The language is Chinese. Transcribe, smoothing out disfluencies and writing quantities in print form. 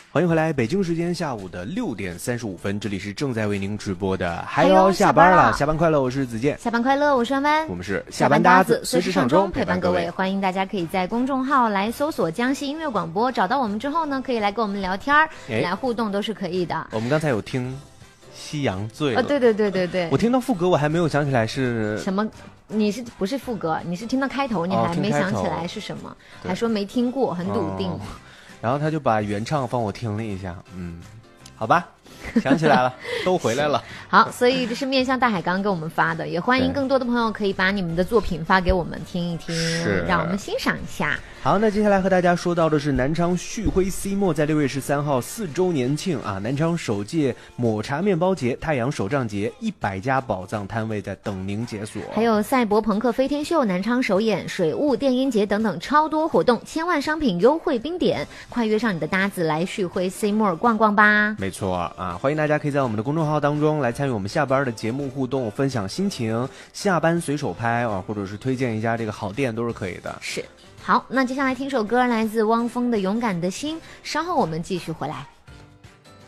欢迎回来，北京时间下午的6点35分，这里是正在为您直播的嗨哟下班了，下班快乐，我是子健， 下班快乐，我是弯弯， 我们是下班搭子， 随时上钟陪伴各位。欢迎大家可以在公众号来搜索江西音乐广播，找到我们之后呢，可以来跟我们聊天来互动都是可以的。 我们刚才有听夕阳醉了， 对， 我听到副歌我还没有想起来是什么。你是不是副歌？你是听到开头，你还没想起来是什么，还说没听过，很笃定。 然后他就把原唱帮我听了一下，好吧，想起来了，都回来了。 好，所以这是面向大海刚给我们发的，也欢迎更多的朋友可以把你们的作品发给我们听一听，让我们欣赏一下。好， 那接下来和大家说到的是南昌旭辉 C 墨在6月13号4周年庆啊，南昌首届抹茶面包节、太阳手账节，100家宝藏摊位在等您解锁。 还有赛博朋克飞天秀、南昌首演、水雾电音节等等超多活动，千万商品优惠冰点，快约上你的搭子来旭辉 C 墨逛逛吧。 没错啊，欢迎大家可以在我们的公众号当中来参与我们下班的节目互动，分享心情，下班随手拍啊，或者是推荐一家这个好店都是可以的。 是。好，那接下来听首歌，来自汪峰的《勇敢的心》，稍后我们继续回来。